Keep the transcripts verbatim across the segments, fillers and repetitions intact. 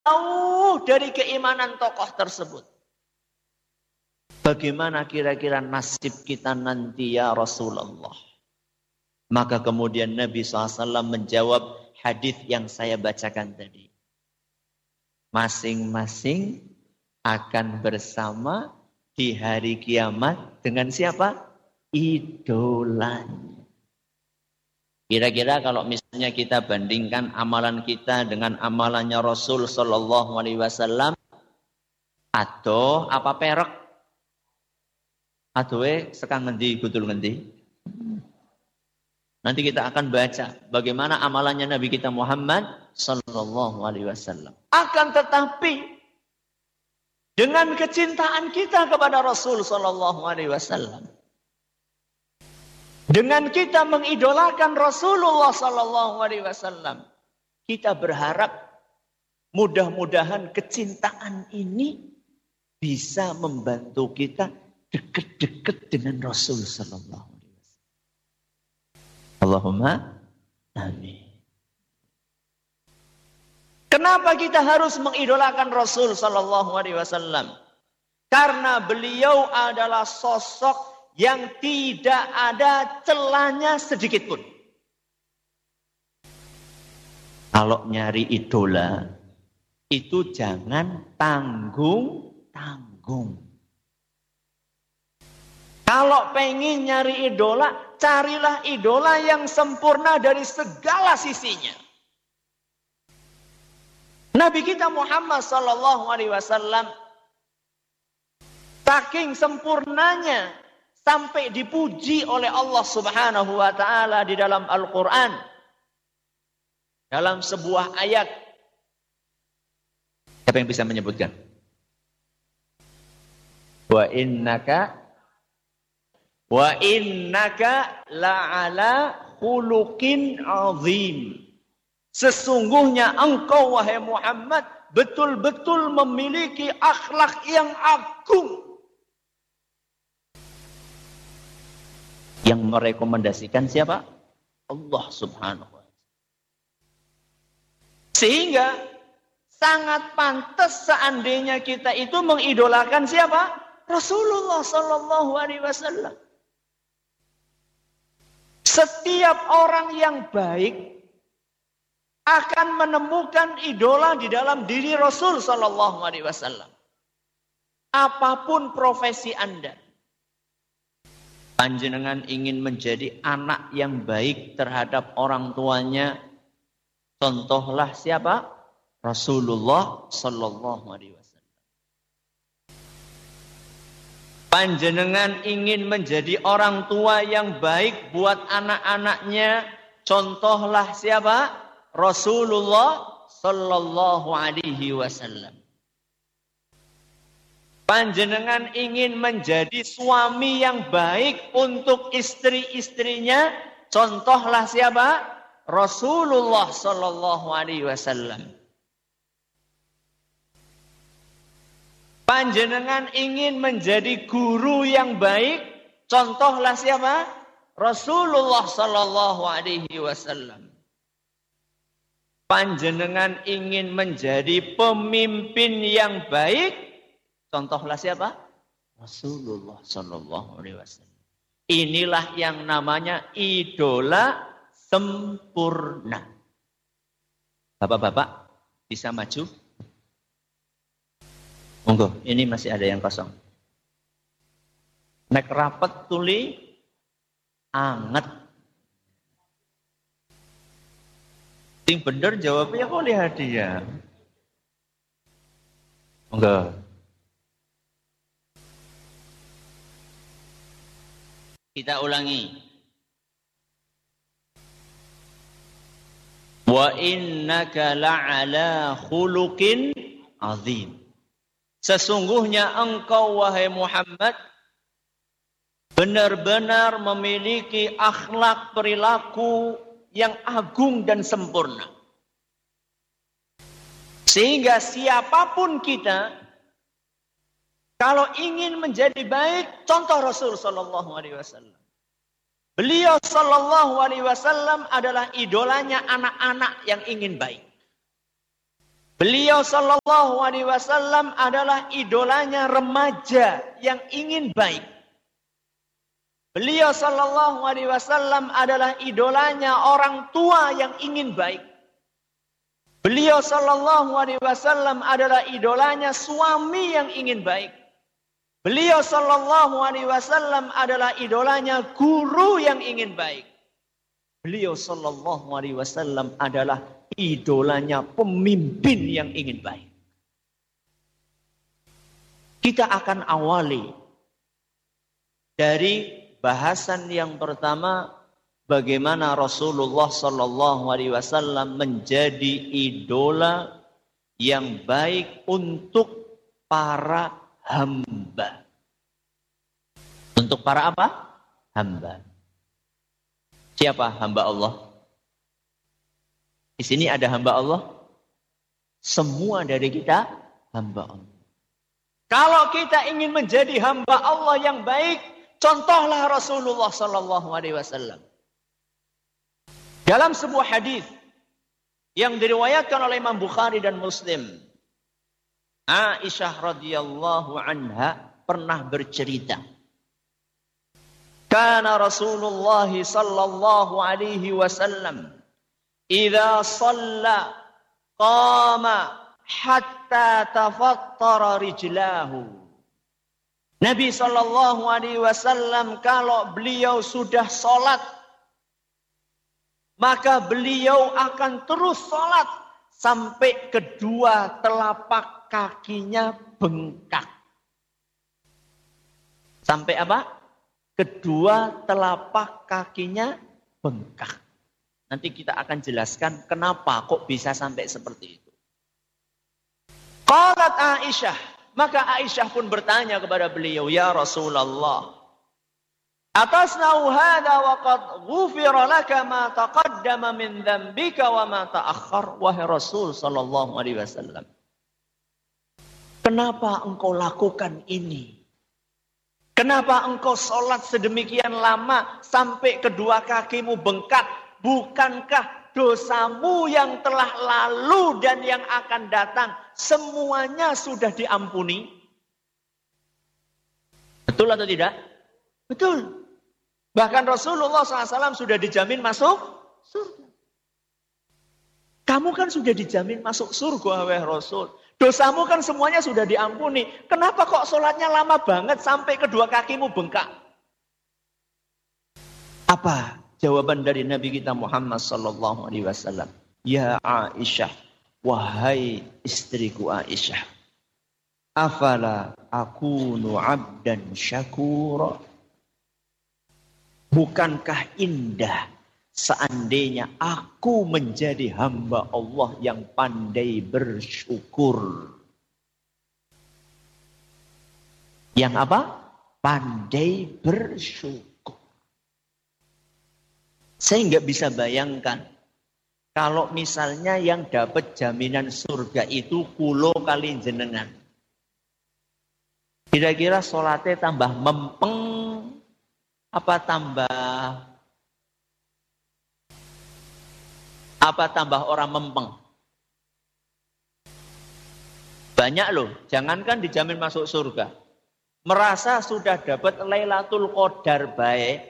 jauh dari keimanan tokoh tersebut. Bagaimana kira-kira nasib kita nanti ya Rasulullah? Maka kemudian Nabi shallallahu alaihi wasallam menjawab hadis yang saya bacakan tadi. Masing-masing akan bersama di hari kiamat dengan siapa? Idolanya. Kira-kira kalau misalnya kita bandingkan amalan kita dengan amalannya Rasul Sallallahu Alaihi Wasallam, atau apa perek? Atau eh sekang ngendi gudul ngendi? Nanti kita akan baca bagaimana amalannya Nabi kita Muhammad Sallallahu Alaihi Wasallam. Akan tetapi dengan kecintaan kita kepada Rasul Sallallahu Alaihi Wasallam, dengan kita mengidolakan Rasulullah Sallallahu Alaihi Wasallam, kita berharap mudah-mudahan kecintaan ini bisa membantu kita dekat-dekat dengan Rasul Sallallahu Alaihi Wasallam. Allahumma amin. Kenapa kita harus mengidolakan Rasul Sallallahu Alaihi Wasallam? Karena beliau adalah sosok yang tidak ada celahnya sedikit pun. Kalau nyari idola, itu jangan tanggung-tanggung. Kalau pengen nyari idola, carilah idola yang sempurna dari segala sisinya. Nabi kita Muhammad Sallallahu Alaihi Wasallam saking sempurnanya sampai dipuji oleh Allah Subhanahu wa taala di dalam Al-Qur'an. Dalam sebuah ayat. Siapa yang bisa menyebutkan? Wa innaka wa innaka la'ala khuluqin 'azim. Sesungguhnya engkau wahai Muhammad betul-betul memiliki akhlak yang agung. Yang merekomendasikan siapa? Allah Subhanahu wa taala. Sehingga sangat pantas seandainya kita itu mengidolakan siapa? Rasulullah sallallahu alaihi wasallam. Setiap orang yang baik akan menemukan idola di dalam diri Rasul sallallahu alaihi wasallam. Apapun profesi Anda, panjenengan ingin menjadi anak yang baik terhadap orang tuanya, contohlah siapa? Rasulullah sallallahu alaihi wasallam. Panjenengan ingin menjadi orang tua yang baik buat anak-anaknya, contohlah siapa? Rasulullah sallallahu alaihi wasallam. Panjenengan ingin menjadi suami yang baik untuk istri-istrinya, contohlah siapa? Rasulullah sallallahu alaihi wasallam. Panjenengan ingin menjadi guru yang baik, contohlah siapa? Rasulullah sallallahu alaihi wasallam. Panjenengan ingin menjadi pemimpin yang baik, contohlah siapa? Rasulullah sallallahu alaihi wasallam. Inilah yang namanya idola sempurna. Bapak-bapak bisa maju? Monggo, ini masih ada yang kosong. Nek rapet tuli anget. Sing bener jawabnya kok lihat dia. Monggo. Kita ulangi. Wa innaka la'ala khuluqin azim. Sesungguhnya engkau wahai Muhammad benar-benar memiliki akhlak perilaku yang agung dan sempurna. Sehingga siapapun kita, kalau ingin menjadi baik, contoh Rasul sallallahu alaihi wasallam. Beliau sallallahu alaihi wasallam adalah idolanya anak-anak yang ingin baik. Beliau sallallahu alaihi wasallam adalah idolanya remaja yang ingin baik. Beliau sallallahu alaihi wasallam adalah idolanya orang tua yang ingin baik. Beliau sallallahu alaihi wasallam adalah idolanya suami yang ingin baik. Beliau sallallahu alaihi wasallam adalah idolanya guru yang ingin baik. Beliau sallallahu alaihi wasallam adalah idolanya pemimpin yang ingin baik. Kita akan awali dari bahasan yang pertama, bagaimana Rasulullah sallallahu alaihi wasallam menjadi idola yang baik untuk para hamba. Untuk para apa? Hamba. Siapa hamba Allah? Di sini ada hamba Allah. Semua dari kita hamba Allah. Kalau kita ingin menjadi hamba Allah yang baik, contohlah Rasulullah sallallahu alaihi wasallam. Dalam sebuah hadis yang diriwayatkan oleh Imam Bukhari dan Muslim, Aisyah radhiyallahu anha pernah bercerita, kana Rasulullah sallallahu alaihi wasallam idza shalla qama hatta tafattara rijlahu. Nabi sallallahu alaihi wasallam kalau beliau sudah salat, maka beliau akan terus salat sampai kedua telapak kakinya bengkak. Sampai apa? Kedua telapak kakinya bengkak. Nanti kita akan jelaskan kenapa kok bisa sampai seperti itu. Qalat Aisyah, maka Aisyah pun bertanya kepada beliau, ya Rasulullah, atasna'u hadha wa qad ghufira laka ma taqaddama min dhanbika wa ma ta'akhkhar. Wahai Rasul sallallahu alaihi wasallam, kenapa engkau lakukan ini? Kenapa engkau sholat sedemikian lama sampai kedua kakimu bengkak? Bukankah dosamu yang telah lalu dan yang akan datang semuanya sudah diampuni? Betul atau tidak? Betul. Bahkan Rasulullah shallallahu alaihi wasallam sudah dijamin masuk surga. Kamu kan sudah dijamin masuk surga, wahai Rasul. Dosamu kan semuanya sudah diampuni. Kenapa kok sholatnya lama banget sampai kedua kakimu bengkak? Apa jawaban dari Nabi kita Muhammad sallallahu alaihi wasallam? Ya Aisyah, wahai istriku Aisyah, afala akunu abdan syakura? Bukankah indah seandainya aku menjadi hamba Allah yang pandai bersyukur? Yang apa? Pandai bersyukur. Saya nggak bisa bayangkan kalau misalnya yang dapat jaminan surga itu kulo kali jenengan. Kira-kira sholatnya tambah mempeng apa tambah apa tambah orang mempeng? Banyak loh, jangankan dijamin masuk surga, merasa sudah dapat Lailatul Qadar baik.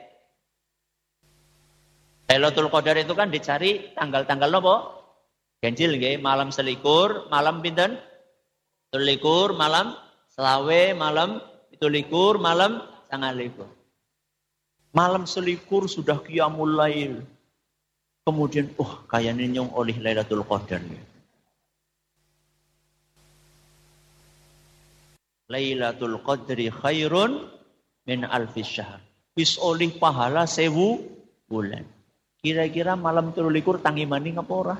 Lailatul Qadar itu kan dicari tanggal-tanggal nopo? Ganjil nggih, malam selikur, malam pinten? Selikur, malam selawe, malam pitulikur, malam sangalikur. Malam selikur sudah qiyamul lail. Kemudian, oh kayaknya nyong oleh Lailatul Qadar. Lailatul Qadri khairun min alfi syahr. Wis oleh pahala sewu bulan. Kira-kira malam telulikur tangi maning apa ora?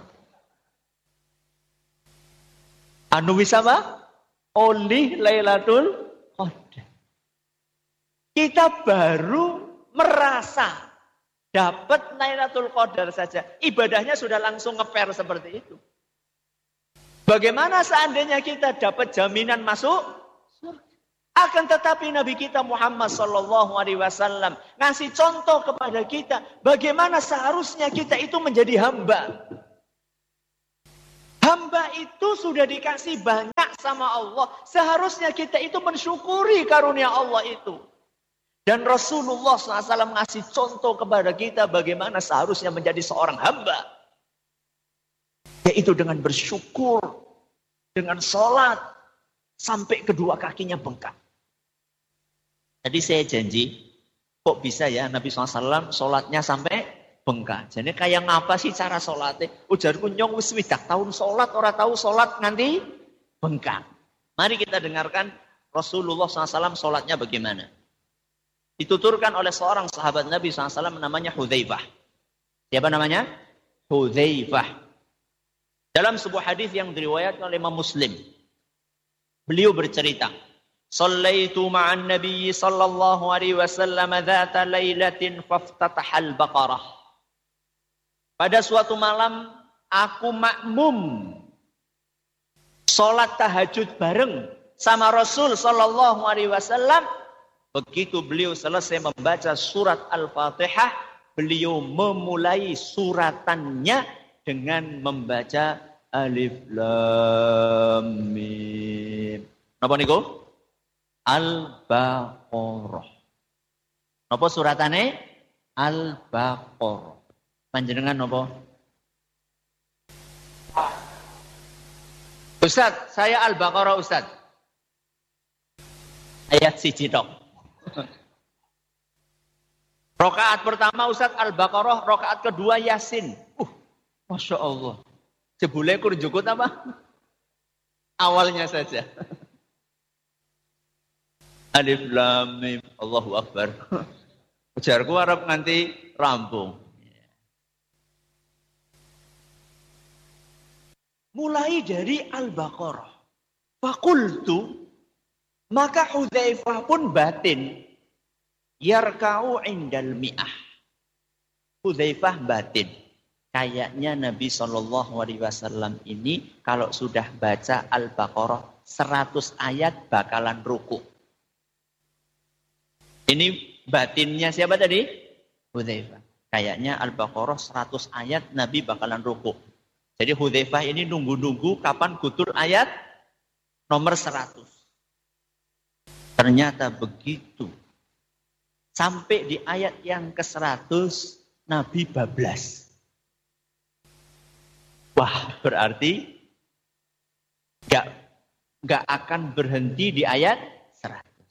Anu wis apa? Oleh Lailatul Qadar. Kita baru merasa dapat Lailatul Qadar saja, ibadahnya sudah langsung ngeper seperti itu. Bagaimana seandainya kita dapat jaminan masuk surga? Akan tetapi Nabi kita Muhammad sallallahu alaihi wasallam ngasih contoh kepada kita bagaimana seharusnya kita itu menjadi hamba. Hamba itu sudah dikasih banyak sama Allah. Seharusnya kita itu mensyukuri karunia Allah itu. Dan Rasulullah shallallahu alaihi wasallam ngasih contoh kepada kita bagaimana seharusnya menjadi seorang hamba. Yaitu dengan bersyukur, dengan sholat, sampai kedua kakinya bengkak. Tadi saya janji, kok bisa ya Nabi shallallahu alaihi wasallam sholatnya sampai bengkak. Jadi kayak ngapa sih cara sholatnya? Ujarku nyong wis swidak tahun sholat, orang tahu sholat nanti bengkak. Mari kita dengarkan Rasulullah shallallahu alaihi wasallam sholatnya bagaimana. Dituturkan oleh seorang sahabat Nabi shallallahu alaihi wasallam namanya Hudzaifah. Siapa namanya? Hudzaifah. Dalam sebuah hadis yang diriwayatkan oleh Imam Muslim, beliau bercerita, "Shallaitu ma'an Nabi sallallahu alaihi wasallam dzata lailatin faftatahal Baqarah." Pada suatu malam aku makmum salat tahajud bareng sama Rasul sallallahu alaihi wasallam. Begitu beliau selesai membaca surat Al-Fatihah, beliau memulai suratannya dengan membaca Alif Lam Mim. Napa niku? Al-Baqarah. Napa suratane? Al-Baqarah. Panjenengan napa? Ustaz, saya Al-Baqarah Ustaz. Ayat siji tok. Rakaat pertama Ustaz Al-Baqarah, rakaat kedua Yasin. Uh, Masya Allah. Jebule kur jukut apa? Awalnya saja. Alif Lam Mim, Allahu Akbar. Ujarku arep nganti rampung. Mulai dari Al-Baqarah. Fakultu, maka Hudzaifah pun batin. Yarka'u indal mi'ah. Hudzaifah batin. Kayaknya Nabi shallallahu alaihi wasallam ini kalau sudah baca Al-Baqarah seratus ayat bakalan ruku. Ini batinnya siapa tadi? Hudzaifah. Kayaknya Al-Baqarah seratus ayat Nabi bakalan ruku. Jadi Hudzaifah ini nunggu-nunggu kapan gutur ayat nomor seratus. Ternyata begitu. Sampai di ayat yang ke seratus Nabi bablas. Wah, berarti gak, gak akan berhenti di ayat seratus.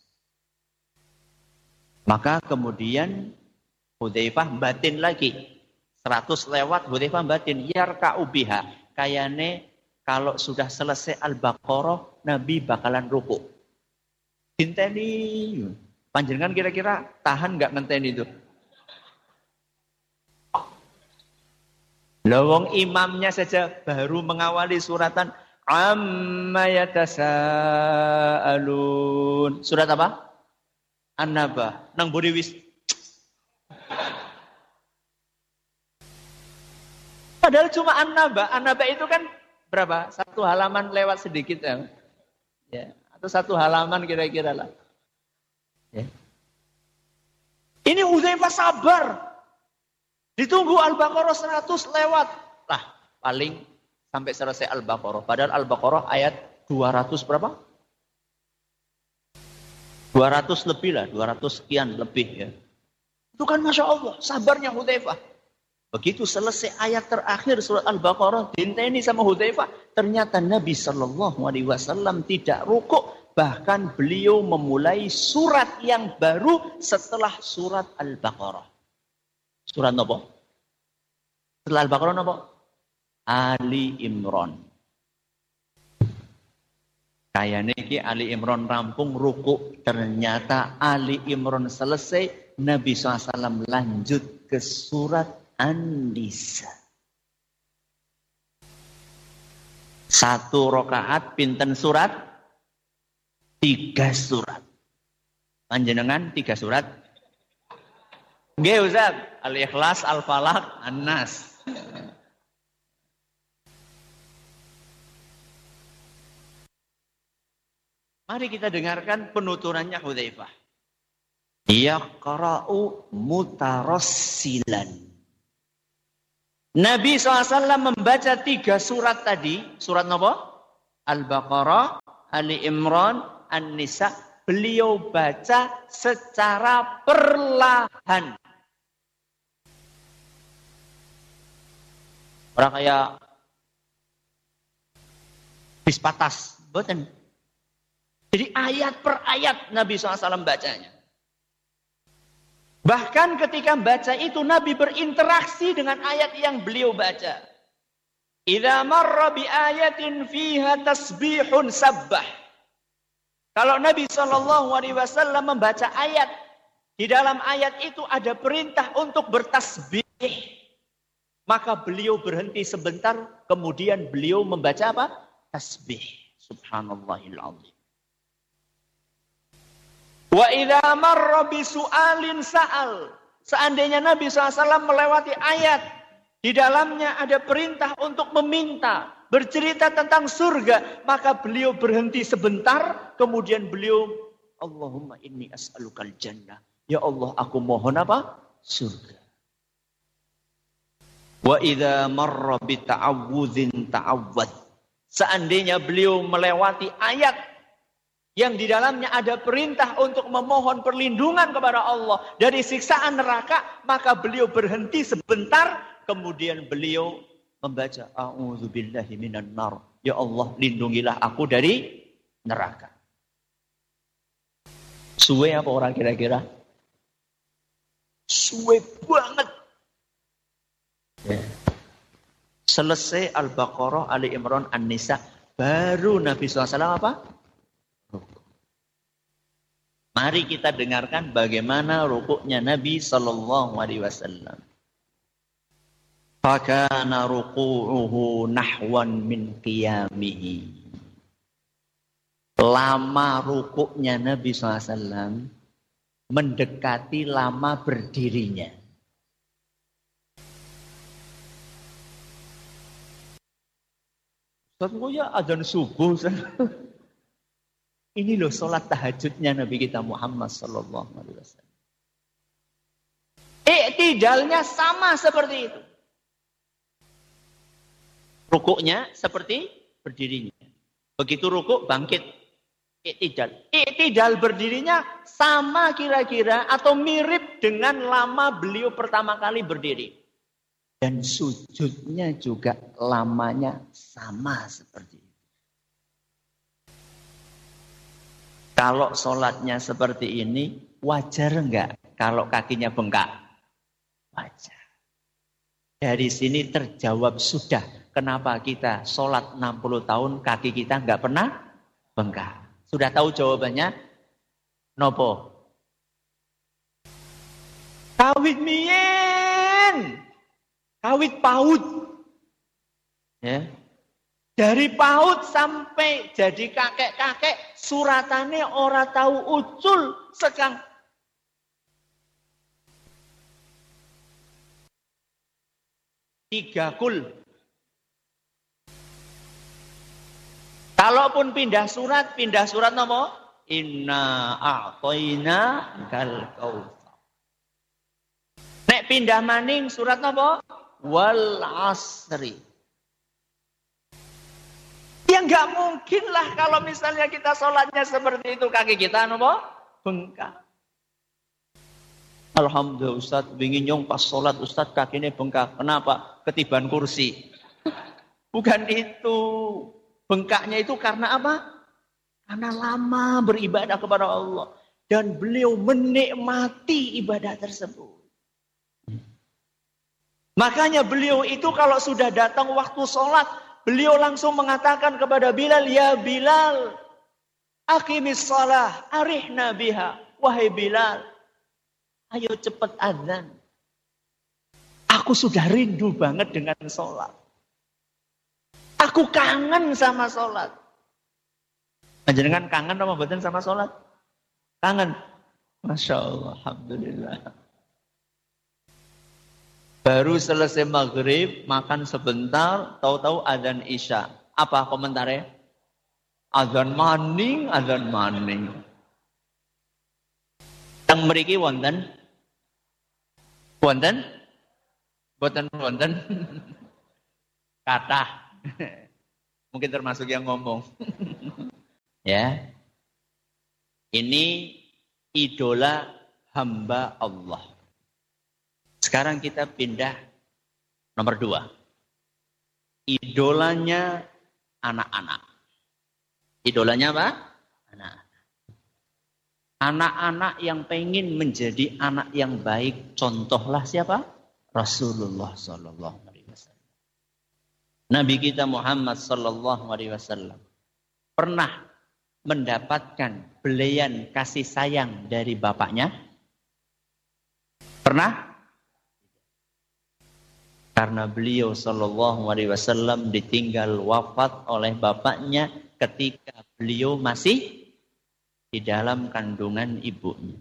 Maka kemudian Hudzaifah batin lagi. seratus lewat Hudzaifah batin. Yarka'u biha. Kayane kalau sudah selesai Al-Baqarah Nabi bakalan ruku. Dinteni. Panjenengan kira-kira tahan nggak ngenteni itu? Lawang imamnya saja baru mengawali suratan amma yatasaalun. Surat apa? An-Naba. Nang buri wis. Padahal cuma An-Naba. An-Naba itu kan berapa? Satu halaman lewat sedikit ya. Ya, atau satu halaman kira-kira lah. Ya. Ini Hudzaifah sabar. Ditunggu Al-Baqarah seratus lewat. Lah, paling sampai selesai Al-Baqarah. Padahal Al-Baqarah ayat dua ratus berapa? dua ratus lebih lah, dua ratus sekian lebih ya. Itu kan Masya Allah, sabarnya Hudzaifah. Begitu selesai ayat terakhir surat Al-Baqarah, dinteni sama Hudzaifah. Ternyata Nabi shallallahu alaihi wasallam tidak rukuk. Bahkan beliau memulai surat yang baru setelah surat Al-Baqarah. Surat apa? Setelah Al-Baqarah apa? Ali Imran. Kayaknya ini Ali Imran rampung ruku. Ternyata Ali Imran selesai. Nabi shallallahu alaihi wasallam lanjut ke surat An-Nisa. Satu rakaat pinten surat? Tiga surat. Panjenengan tiga surat. Nggih Ustaz, Al-Ikhlas, Al-Falaq, An-Nas. Mari kita dengarkan penuturannya Hudzaifah. Yaqra'u mutarassilan. Nabi shallallahu alaihi wasallam membaca tiga surat tadi. Surat apa? Al-Baqarah, Ali Imran, An-Nisa. Beliau baca secara perlahan. Orang kayak bis patas. Betul. Jadi ayat per ayat Nabi shallallahu alaihi wasallam bacanya. Bahkan ketika baca itu Nabi berinteraksi dengan ayat yang beliau baca. Idza marra bi ayatin fiha tasbihun sabbah. Kalau Nabi shallallahu alaihi wasallam membaca ayat, di dalam ayat itu ada perintah untuk bertasbih. Maka beliau berhenti sebentar, kemudian beliau membaca apa? Tasbih. Subhanallahil azim. Wa idza marra bi su'alin sa'al. Seandainya Nabi shallallahu alaihi wasallam melewati ayat, di dalamnya ada perintah untuk meminta, bercerita tentang surga, maka beliau berhenti sebentar, kemudian beliau, Allahumma inni as'alukal jannah. Ya Allah, aku mohon apa? Surga. Wa idza marra bi ta'awudzin ta'awwad. Seandainya beliau melewati ayat yang di dalamnya ada perintah untuk memohon perlindungan kepada Allah dari siksaan neraka, maka beliau berhenti sebentar, kemudian beliau membaca a'udzubillahi minan nar. Ya Allah, lindungilah aku dari neraka. Suwe apa orang kira-kira? Suwe banget. Ya. Selesai Al-Baqarah, Ali Imran, An-Nisa, baru Nabi shallallahu alaihi wasallam apa? Mari kita dengarkan bagaimana rukuknya Nabi sallallahu alaihi wasallam. Fakana ruku'uhu nahwan min qiyamihi. Lama rukuknya Nabi sallallahu alaihi wasallam mendekati lama berdirinya. Ustaz, kok ya adzan subuh? Ini loh sholat tahajudnya Nabi kita Muhammad sallallahu alaihi wasallam. Iktidalnya sama seperti itu. Rukuknya seperti berdirinya. Begitu rukuk bangkit. Iktidal. Iktidal berdirinya sama kira-kira atau mirip dengan lama beliau pertama kali berdiri. Dan sujudnya juga lamanya sama seperti itu. Kalau sholatnya seperti ini, wajar enggak kalau kakinya bengkak? Wajar. Dari sini terjawab sudah. Kenapa kita sholat enam puluh tahun, kaki kita enggak pernah bengkak? Sudah tahu jawabannya? Nopo? Kawit mien. Kawit paut. Ya. Dari paut sampai jadi kakek-kakek, suratane ora tahu ucul sekang. Tiga kul. Kalaupun pindah surat, pindah surat nama? Inna a'toina kal kautsar. Nek pindah maning surat nama? Wal asri. Ya nggak mungkin lah kalau misalnya kita sholatnya seperti itu, kaki kita apa? Bengkak. Alhamdulillah Ustaz, ingin nyong pas sholat Ustaz kakinya bengkak. Kenapa? Ketiban kursi. Bukan itu. Bengkaknya itu karena apa? Karena lama beribadah kepada Allah. Dan beliau menikmati ibadah tersebut. Makanya beliau itu kalau sudah datang waktu sholat, beliau langsung mengatakan kepada Bilal, ya Bilal, aqimis shalah, arihna biha. Wahai Bilal, ayo cepat azan. Aku sudah rindu banget dengan sholat. Aku kangen sama sholat. Panjenengan kangen apa mboten sama sholat? Kangen. Masya Allah, alhamdulillah. Baru selesai maghrib, makan sebentar, tahu-tahu adzan isya. Apa komentarnya? Adzan maning, adzan maning. Teng mriki wonten? Wonten? Boten-boten. Kata. Mungkin termasuk yang ngomong. Ya. Ini idola hamba Allah. Sekarang kita pindah nomor dua. Idolanya anak-anak. Idolanya apa? Anak-anak. Anak-anak yang pengen menjadi anak yang baik. Contohlah siapa? Rasulullah sallallahu alaihi wasallam. Nabi kita Muhammad sallallahu alaihi wasallam pernah mendapatkan belayan kasih sayang dari bapaknya? Pernah? Karena beliau sallallahu alaihi wasallam ditinggal wafat oleh bapaknya ketika beliau masih di dalam kandungan ibunya.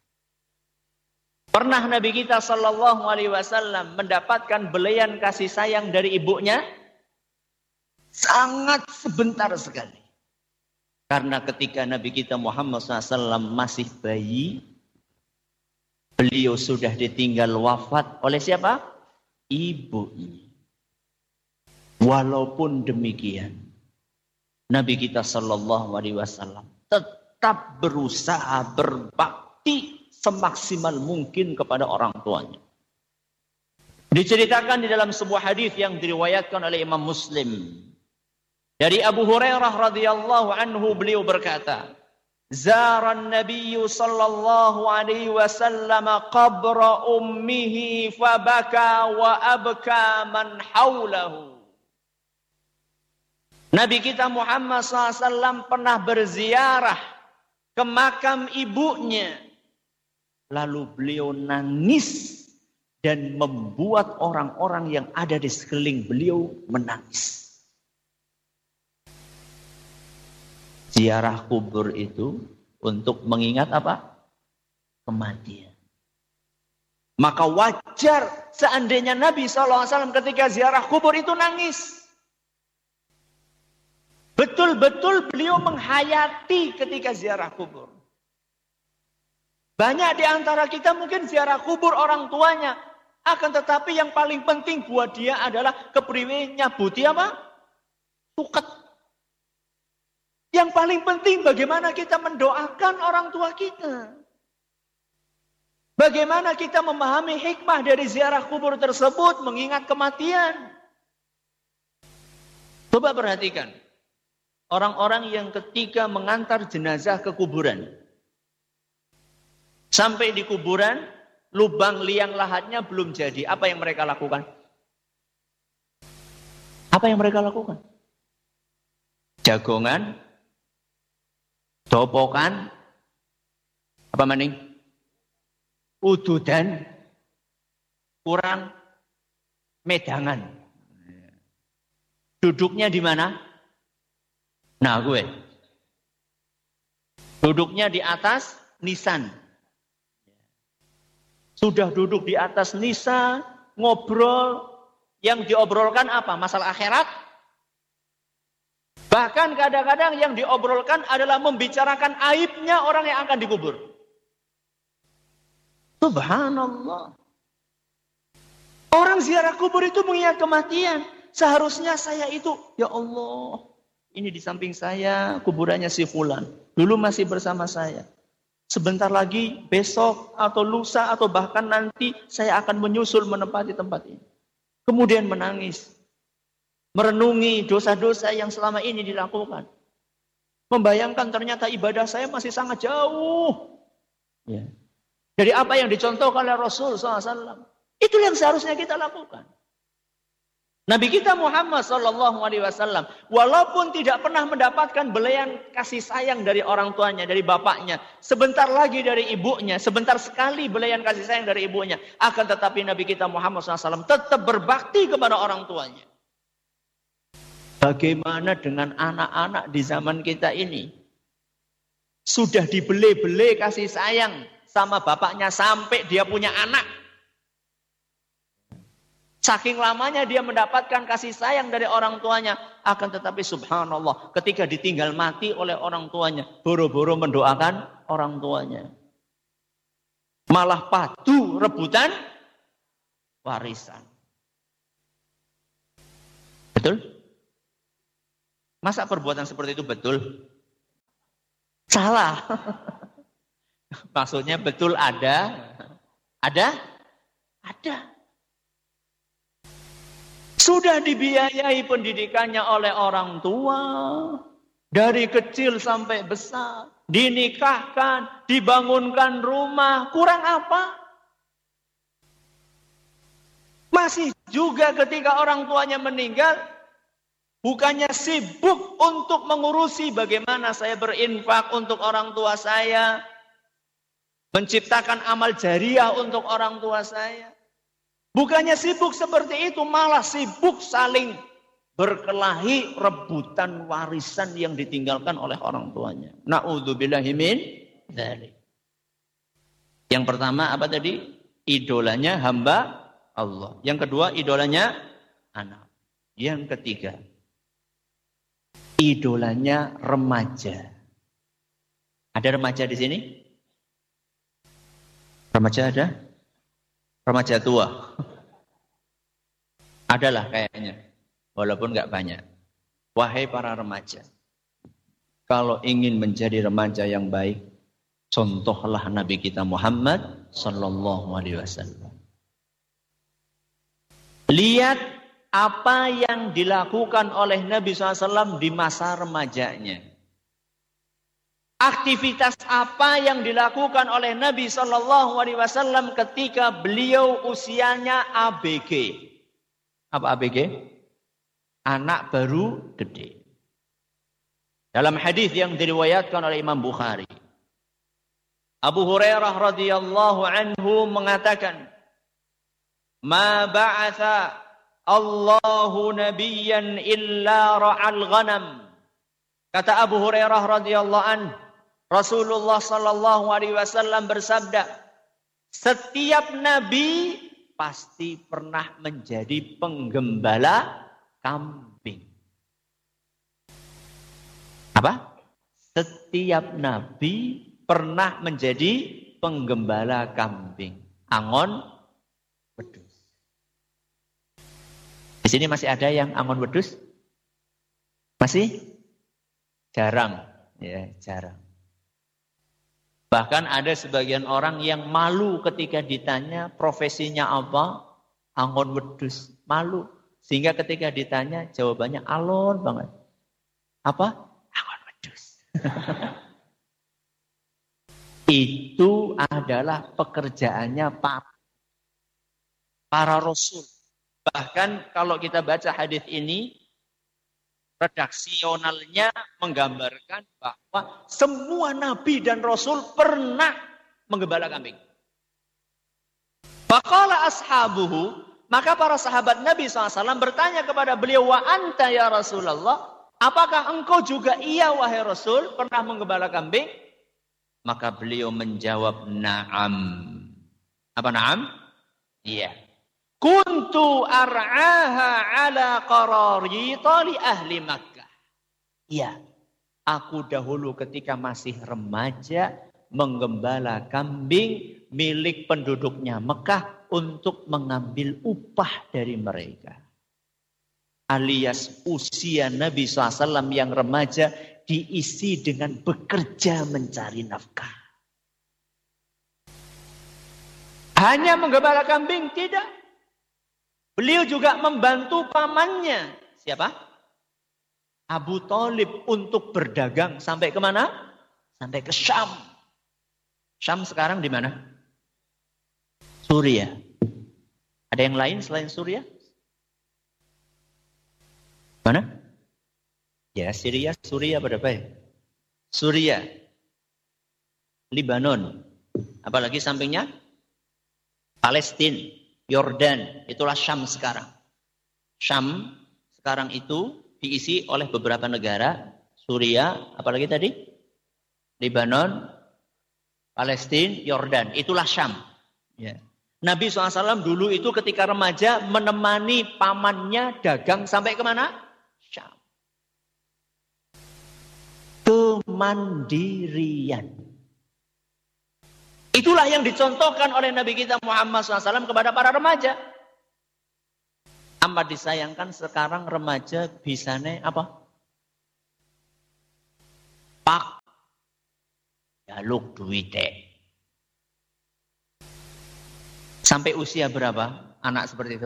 Pernah Nabi kita sallallahu alaihi wasallam mendapatkan belayan kasih sayang dari ibunya? Sangat sebentar sekali. Karena ketika Nabi kita Muhammad shallallahu alaihi wasallam masih bayi, beliau sudah ditinggal wafat oleh siapa? Ibunya. Walaupun demikian, Nabi kita sallallahu alaihi wasallam tetap berusaha berbakti semaksimal mungkin kepada orang tuanya. Diceritakan di dalam sebuah hadis yang diriwayatkan oleh Imam Muslim. Dari Abu Hurairah radhiyallahu anhu beliau berkata, "Zaran Nabiy sallallahu alaihi wasallam qabra ummihi fabaka wa abka man haulahu." Nabi kita Muhammad shallallahu alaihi wasallam pernah berziarah ke makam ibunya. Lalu beliau nangis dan membuat orang-orang yang ada di sekeliling beliau menangis. Ziarah kubur itu untuk mengingat apa? Kematian. Maka wajar seandainya Nabi shallallahu alaihi wasallam ketika ziarah kubur itu nangis. Betul-betul beliau menghayati ketika ziarah kubur. Banyak di antara kita mungkin ziarah kubur orang tuanya. Akan tetapi yang paling penting buat dia adalah kepriwe nyabuti apa? Tuket. Yang paling penting bagaimana kita mendoakan orang tua kita. Bagaimana kita memahami hikmah dari ziarah kubur tersebut mengingat kematian. Coba perhatikan. Orang-orang yang ketika mengantar jenazah ke kuburan. Sampai di kuburan, lubang liang lahatnya belum jadi. Apa yang mereka lakukan? Apa yang mereka lakukan? Jagongan, dopokan, apa maning? Ududan, kurang medangan. Duduknya di mana? Nah gue. Duduknya di atas nisan. Sudah duduk di atas nisan, ngobrol. Yang diobrolkan apa? Masalah akhirat? Bahkan kadang-kadang yang diobrolkan adalah membicarakan aibnya orang yang akan dikubur. Subhanallah. Orang ziarah kubur itu mengingat kematian. Seharusnya saya itu, ya Allah, ini di samping saya kuburannya si fulan. Dulu masih bersama saya. Sebentar lagi, besok atau lusa atau bahkan nanti saya akan menyusul menempati tempat ini. Kemudian menangis. Merenungi dosa-dosa yang selama ini dilakukan. Membayangkan ternyata ibadah saya masih sangat jauh. Ya. Dari apa yang dicontohkan oleh Rasul shallallahu alaihi wasallam. Itu yang seharusnya kita lakukan. Nabi kita Muhammad shallallahu alaihi wasallam. Walaupun tidak pernah mendapatkan belayan kasih sayang dari orang tuanya, dari bapaknya. Sebentar lagi dari ibunya. Sebentar sekali belayan kasih sayang dari ibunya. Akan tetapi Nabi kita Muhammad shallallahu alaihi wasallam tetap berbakti kepada orang tuanya. Bagaimana dengan anak-anak di zaman kita ini? Sudah dibele-bele kasih sayang sama bapaknya sampai dia punya anak. Saking lamanya dia mendapatkan kasih sayang dari orang tuanya. Akan tetapi subhanallah ketika ditinggal mati oleh orang tuanya. Boro-boro mendoakan orang tuanya. Malah padu rebutan warisan. Betul? Masa perbuatan seperti itu betul? Salah. Maksudnya betul ada? Ada? Ada. Sudah dibiayai pendidikannya oleh orang tua. Dari kecil sampai besar. Dinikahkan, dibangunkan rumah. Kurang apa? Masih juga ketika orang tuanya meninggal, bukannya sibuk untuk mengurusi bagaimana saya berinfak untuk orang tua saya, menciptakan amal jariah untuk orang tua saya. Bukannya sibuk seperti itu, malah sibuk saling berkelahi rebutan warisan yang ditinggalkan oleh orang tuanya. Na'udzubillahi min dzalik. Yang pertama apa tadi? Idolanya hamba Allah. Yang kedua idolanya anak. Yang ketiga idolanya remaja. Ada remaja di sini? Remaja ada? Remaja tua. Adalah kayaknya. Walaupun nggak banyak. Wahai para remaja. Kalau ingin menjadi remaja yang baik, contohlah Nabi kita Muhammad sallallahu alaihi wasallam. Lihat apa yang dilakukan oleh Nabi shallallahu alaihi wasallam di masa remajanya. Aktivitas apa yang dilakukan oleh Nabi shallallahu alaihi wasallam ketika beliau usianya A B G. Apa A B G? Anak baru gede. Dalam hadis yang diriwayatkan oleh Imam Bukhari, Abu Hurairah radhiyallahu anhu mengatakan, "Ma ba'atha Allahu nabiyyan illa ra'al ghanam." Kata Abu Hurairah radhiyallahu anhu, Rasulullah sallallahu alaihi wasallam bersabda, setiap nabi pasti pernah menjadi penggembala kambing. Apa? Setiap nabi pernah menjadi penggembala kambing. Angon wedhus. Di sini masih ada yang angon wedhus? Masih? Jarang, ya, jarang. Bahkan ada sebagian orang yang malu ketika ditanya profesinya apa? Angon wedhus, malu. Sehingga ketika ditanya jawabannya alon banget. Apa? Angon wedhus. Itu adalah pekerjaannya para, para rasul. Bahkan kalau kita baca hadis ini, redaksionalnya menggambarkan bahwa semua nabi dan rasul pernah menggembala kambing. Faqala ashabuhu, maka para sahabat Nabi shallallahu alaihi wasallam bertanya kepada beliau, wa anta ya Rasulullah, apakah engkau juga iya wahai Rasul pernah menggembala kambing? Maka beliau menjawab, na'am. Apa na'am? Iya. Kuntu ar'aha ala qararita li ahli Makkah. Iya. Aku dahulu ketika masih remaja menggembala kambing milik penduduknya Mekah untuk mengambil upah dari mereka. Alias usia Nabi shallallahu alaihi wasallam yang remaja diisi dengan bekerja mencari nafkah. Hanya menggembala kambing? Tidak. Beliau juga membantu pamannya. Siapa? Abu Thalib untuk berdagang. Sampai kemana? Sampai ke Syam. Syam sekarang di mana? Suriah. Ada yang lain selain Suriah? Mana? Ya, Syria, Suriah berapa ya? Suriah. Libanon. Apalagi sampingnya? Palestina, Yordan. Itulah Syam sekarang. Syam sekarang itu diisi oleh beberapa negara. Suriah, apalagi tadi? Libanon, Palestina, Yordan. Itulah Syam. Ya. Nabi shallallahu alaihi wasallam dulu itu ketika remaja menemani pamannya dagang sampai kemana? Syam. Kemandirian. Itulah yang dicontohkan oleh Nabi kita Muhammad shallallahu alaihi wasallam kepada para remaja. Amat disayangkan sekarang remaja bisane apa? Pak jaluk duite. Sampai usia berapa anak seperti itu?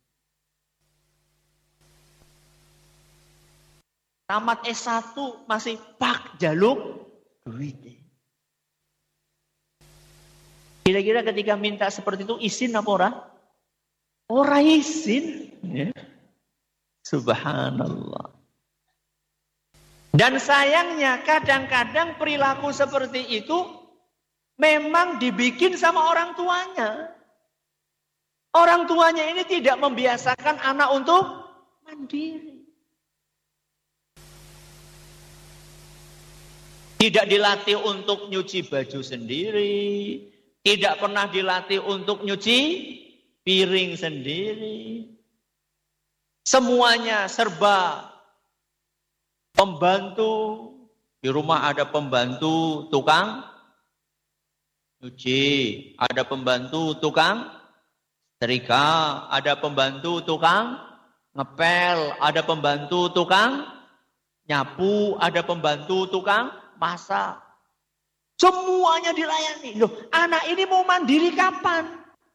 Tamat S satu masih pak jaluk duite. Kira-kira ketika minta seperti itu izin apa ora? Ora izin. Ya. Subhanallah. Dan sayangnya kadang-kadang perilaku seperti itu memang dibikin sama orang tuanya. Orang tuanya ini tidak membiasakan anak untuk mandiri. Tidak dilatih untuk nyuci baju sendiri. Tidak pernah dilatih untuk nyuci piring sendiri. Semuanya serba pembantu. Di rumah ada pembantu tukang nyuci. Ada pembantu tukang setrika. Ada pembantu tukang ngepel. Ada pembantu tukang nyapu. Ada pembantu tukang masak. Semuanya dilayani. Loh, anak ini mau mandiri kapan?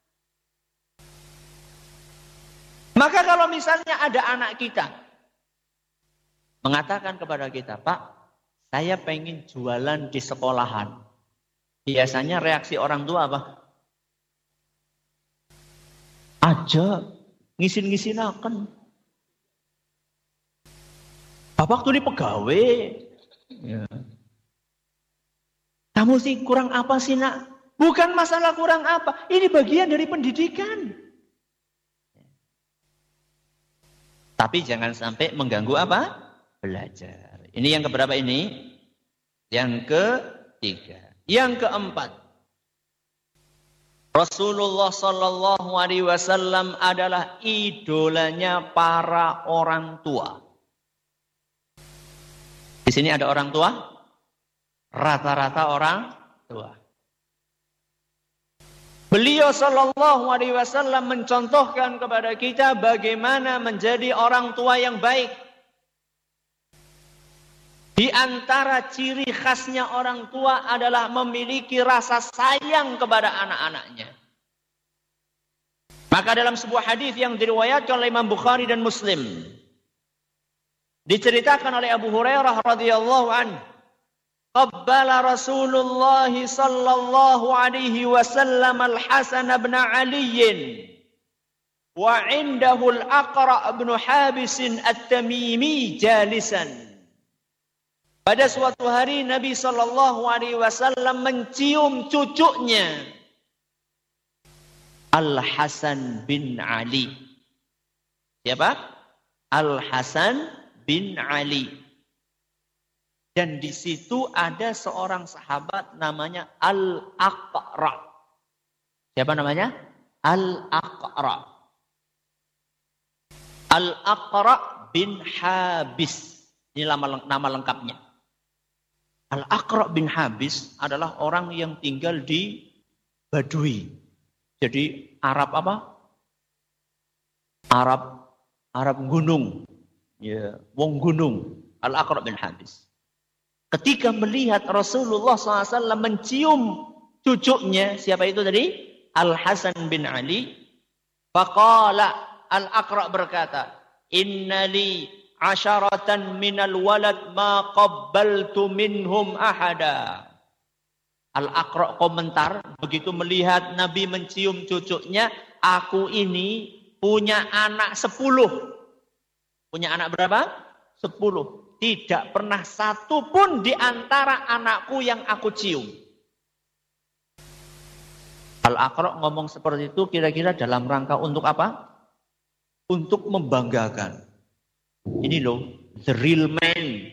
Maka kalau misalnya ada anak kita mengatakan kepada kita, Pak, saya pengen jualan di sekolahan. Biasanya reaksi orang tua apa? Aja, ngisin-ngisinaken. Bapak tuh ini pegawai. Ya. Kamu sih kurang apa sih nak? Bukan masalah kurang apa. Ini bagian dari pendidikan. Tapi jangan sampai mengganggu apa? Belajar. Ini yang keberapa ini? Yang ketiga. Yang keempat. Rasulullah Sallallahu Alaihi Wasallam adalah idolanya para orang tua. Di sini ada orang tua? Rata-rata orang tua. Beliau Sallallahu Alaihi Wasallam mencontohkan kepada kita bagaimana menjadi orang tua yang baik. Di antara ciri khasnya orang tua adalah memiliki rasa sayang kepada anak-anaknya. Maka dalam sebuah hadis yang diriwayatkan oleh Imam Bukhari dan Muslim, diceritakan oleh Abu Hurairah radhiyallahu anhu, qabbala Rasulullah sallallahu alaihi wasallam al-Hasan bin Ali wa indahu al-Aqra' bin Habis at-Tamimi jalisan. Pada suatu hari Nabi sallallahu alaihi wasallam mencium cucunya Al-Hasan bin Ali. Siapa? Al-Hasan bin Ali. Dan di situ ada seorang sahabat namanya Al-Aqra'. Siapa namanya? Al-Aqra'. Al-Aqra' bin Habis. Ini nama, nama lengkapnya. Al-Aqra' bin Habis adalah orang yang tinggal di Badui. Jadi Arab apa? Arab Arab gunung. Ya, wong gunung. Al-Aqra' bin Habis. Ketika melihat Rasulullah shallallahu alaihi wasallam mencium cucunya, siapa itu tadi? Al-Hasan bin Ali. Faqala, Al-Aqra' berkata, Innali asharatan minal walad ma qabbaltu minhum ahada. Al-Aqra' komentar, begitu melihat Nabi mencium cucunya, aku ini punya anak sepuluh. Punya anak berapa? Sepuluh. Tidak pernah satu pun di antara anakku yang aku cium. Al-Aqra' ngomong seperti itu kira-kira dalam rangka untuk apa? Untuk membanggakan. Ini loh, the real man.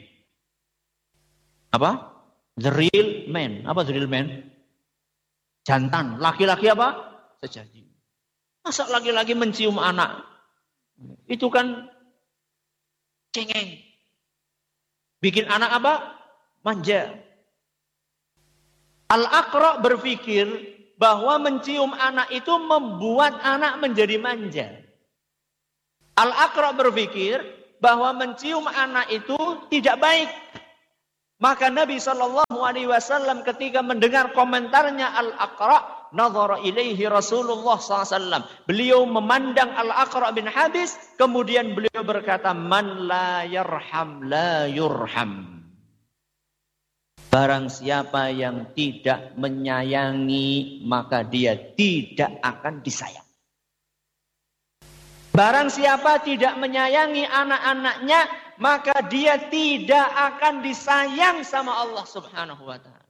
Apa? The real man. Apa the real man? Jantan. Laki-laki apa? Sejati. Masa laki-laki mencium anak? Itu kan cengeng. Bikin anak apa? Manja. Al-Aqra' berpikir bahwa mencium anak itu membuat anak menjadi manja. Al-Aqra' berpikir bahwa mencium anak itu tidak baik. Maka Nabi shallallahu alaihi wasallam ketika mendengar komentarnya Al-Aqra', nadhara ilaihi Rasulullah sallallahu alaihi wasallam. Beliau memandang Al-Aqra' bin Habis, kemudian beliau berkata, man la yarham la yurham. Barang siapa yang tidak menyayangi, maka dia tidak akan disayang. Barang siapa tidak menyayangi anak-anaknya, maka dia tidak akan disayang sama Allah Subhanahu wa ta'ala.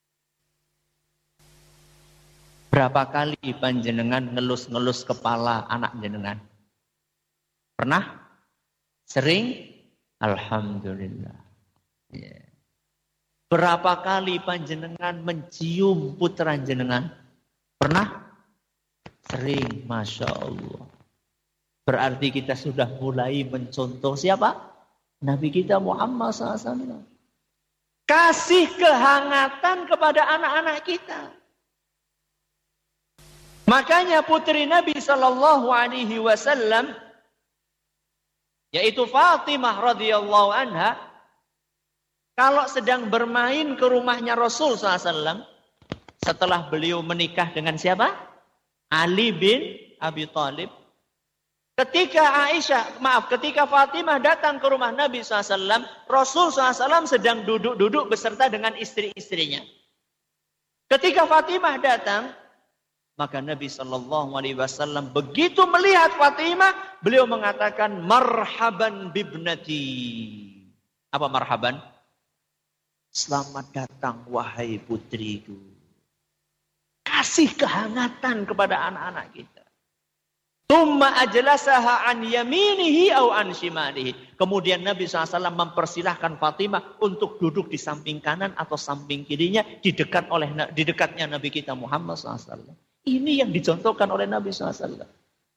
Berapa kali panjenengan ngelus-ngelus kepala anak jenengan? Pernah? Sering? Alhamdulillah. Yeah. Berapa kali panjenengan mencium putra jenengan? Pernah? Sering, Masya Allah. Berarti kita sudah mulai mencontoh siapa? Nabi kita Muhammad shallallahu alaihi wasallam. Kasih kehangatan kepada anak-anak kita. Makanya putri Nabi Shallallahu Alaihi Wasallam, yaitu Fatimah radhiyallahu anha, kalau sedang bermain ke rumahnya Rasul Shallallahu Alaihi Wasallam, setelah beliau menikah dengan siapa? Ali bin Abi Thalib. Ketika Aisyah, maaf, ketika Fatimah datang ke rumah Nabi shallallahu alaihi wasallam, Rasul shallallahu alaihi wasallam sedang duduk-duduk beserta dengan istri-istrinya. Ketika Fatimah datang, maka Nabi shallallahu alaihi wasallam begitu melihat Fatimah, beliau mengatakan, marhaban bibnati. Apa marhaban? Selamat datang wahai putriku. Kasih kehangatan kepada anak-anak kita. Tumma ajlasaha an yaminihi au an shimalihi. Kemudian Nabi shallallahu alaihi wasallam mempersilahkan Fatimah untuk duduk di samping kanan atau samping kirinya di dekat oleh di dekatnya Nabi kita Muhammad shallallahu alaihi wasallam. Ini yang dicontohkan oleh Nabi shallallahu alaihi wasallam.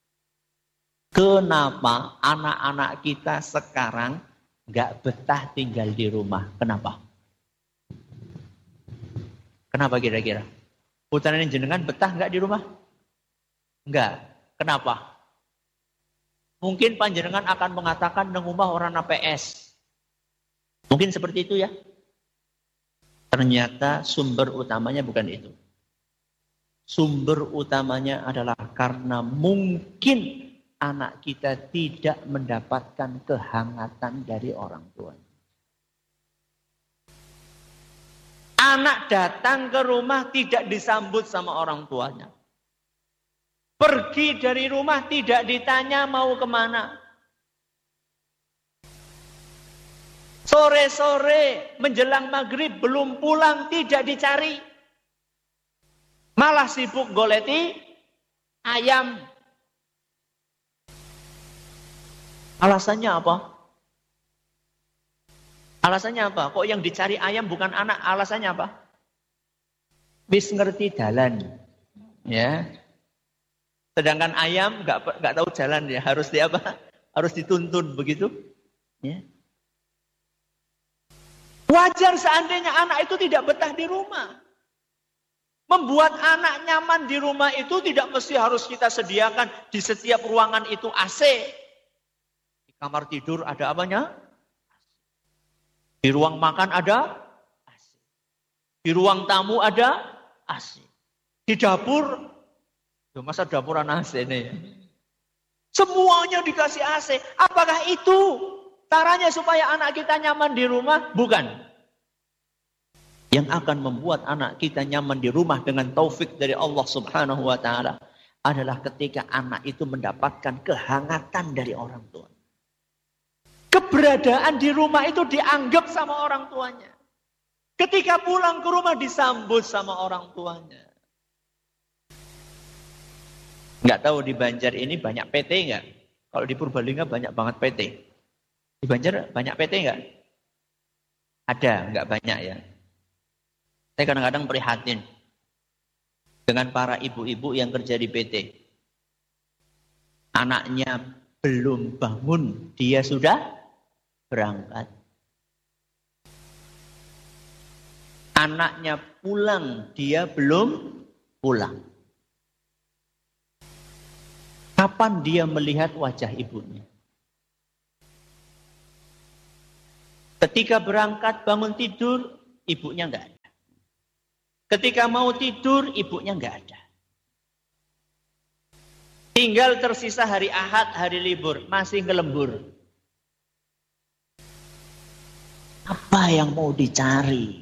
Kenapa anak-anak kita sekarang nggak betah tinggal di rumah? Kenapa? Kenapa kira-kira? Putranya jenengan betah nggak di rumah? Enggak. Kenapa? Mungkin panjenengan akan mengatakan nengumah orang P S. Mungkin seperti itu ya. Ternyata sumber utamanya bukan itu. Sumber utamanya adalah karena mungkin anak kita tidak mendapatkan kehangatan dari orang tuanya. Anak datang ke rumah tidak disambut sama orang tuanya. Pergi dari rumah tidak ditanya mau kemana. Sore-sore menjelang maghrib belum pulang tidak dicari. Malah sibuk goleti ayam. Alasannya apa? Alasannya apa? Kok yang dicari ayam bukan anak? Alasannya apa? Bis ngerti jalan. Ya. Sedangkan ayam nggak nggak tahu jalan ya, harus di apa? Harus dituntun begitu. Ya. Wajar seandainya anak itu tidak betah di rumah. Membuat anak nyaman di rumah itu tidak mesti harus kita sediakan di setiap ruangan itu A C. Di kamar tidur ada apanya? Di ruang makan ada A C. Di ruang tamu ada A C. Di dapur, masa dapuran A C ini? Semuanya dikasih A C. Apakah itu caranya supaya anak kita nyaman di rumah? Bukan. Yang akan membuat anak kita nyaman di rumah dengan taufik dari Allah Subhanahu wa taala adalah ketika anak itu mendapatkan kehangatan dari orang tua. Keberadaan di rumah itu dianggap sama orang tuanya. Ketika pulang ke rumah disambut sama orang tuanya. Nggak tahu di Banjar ini banyak P T nggak? Kalau di Purbalingga banyak banget P T. Di Banjar banyak P T nggak? Ada, nggak banyak ya. Saya kadang-kadang prihatin dengan para ibu-ibu yang kerja di P T. Anaknya belum bangun, dia sudah berangkat. Anaknya pulang, dia belum pulang. Kapan dia melihat wajah ibunya? Ketika berangkat bangun tidur, ibunya nggak ada. Ketika mau tidur, ibunya nggak ada. Tinggal tersisa hari Ahad, hari libur, masih ngelembur. Apa yang mau dicari?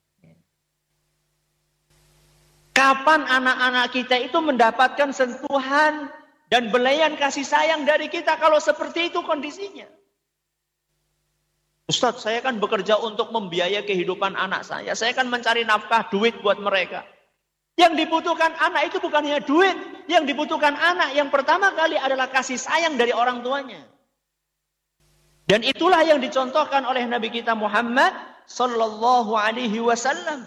Kapan anak-anak kita itu mendapatkan sentuhan dan belayan kasih sayang dari kita kalau seperti itu kondisinya? Ustadz, saya kan bekerja untuk membiayai kehidupan anak saya. Saya kan mencari nafkah, duit buat mereka. Yang dibutuhkan anak itu bukan hanya duit. Yang dibutuhkan anak yang pertama kali adalah kasih sayang dari orang tuanya. Dan itulah yang dicontohkan oleh Nabi kita Muhammad sallallahu alaihi wasallam.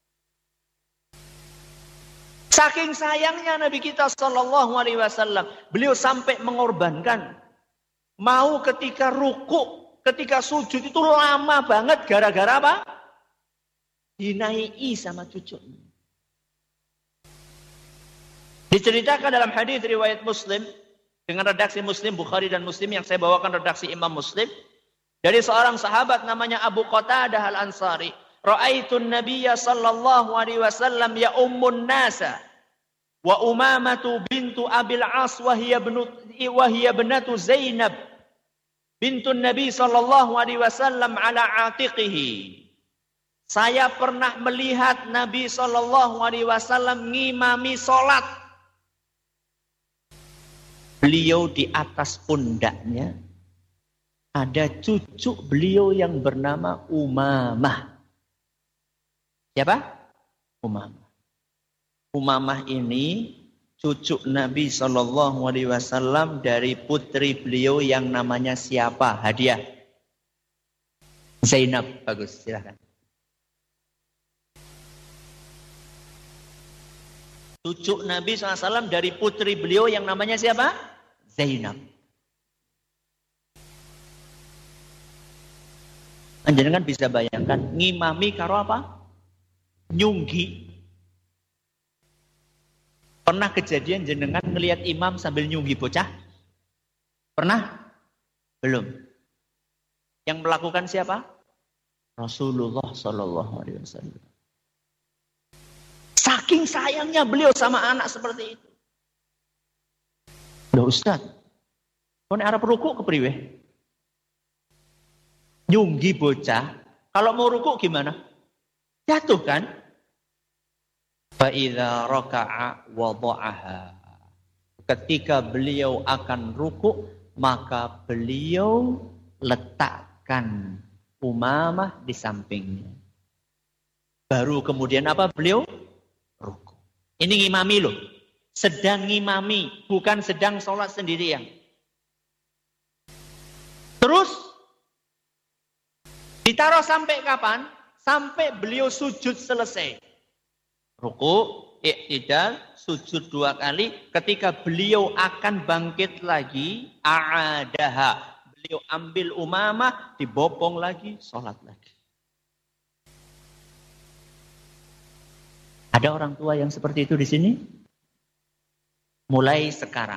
Saking sayangnya Nabi kita sallallahu alaihi wasallam, beliau sampai mengorbankan. Mau ketika ruku, ketika sujud itu lama banget gara-gara apa? Dinaiki sama cucunya. Diceritakan dalam hadis riwayat Muslim dengan redaksi Muslim, Bukhari dan Muslim yang saya bawakan redaksi Imam Muslim dari seorang sahabat namanya Abu Qatadah Al-Ansari. Ra'aitun Nabiyya sallallahu alaihi wasallam ya ummun nasa wa Umamatu bintu Abil As wa hiya ibnatu wa hiya ibnatu Zainab bintun Nabi sallallahu alaihi wasallam ala atiqihi. Saya pernah melihat Nabi sallallahu alaihi wasallam ngimami salat. Beliau di atas pundaknya ada cucu beliau yang bernama Umamah. Siapa? Umamah. Umamah ini cucu Nabi shallallahu alaihi wasallam dari putri beliau yang namanya siapa? Hadiah. Zainab. Bagus, silakan. Cucu Nabi shallallahu alaihi wasallam dari putri beliau yang namanya siapa? Zainab. Anjenengan bisa bayangkan ngimami karo apa? Nyunggi. Pernah kejadian jenengan ngelihat imam sambil nyunggi bocah? Pernah? Belum. Yang melakukan siapa? Rasulullah Sallallahu Alaihi Wasallam. Saking sayangnya beliau sama anak seperti itu. Loh Ustaz, kau ini Arab ruku kepriwe? Nyunggi bocah, kalau mau ruku gimana? Jatuh kan? Fa'idha raka'a wada'aha. Ketika beliau akan ruku, maka beliau letakkan Umamah di sampingnya. Baru kemudian apa beliau? Ruku. Ini ngimami loh. Sedang ngimami, bukan sedang sholat sendirian. Terus, ditaruh sampai kapan? Sampai beliau sujud selesai. Ruku, iktidal, sujud dua kali. Ketika beliau akan bangkit lagi, a'adaha. Beliau ambil Umamah, dibopong lagi, sholat lagi. Ada orang tua yang seperti itu di sini? Mulai sekarang.